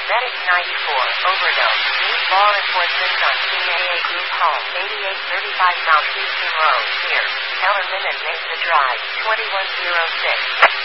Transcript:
Medic 94, overdose. Need law enforcement on CAA Group Home, 8835 Mount Houston Road, near Kellerman and Mesa Drive, 2106.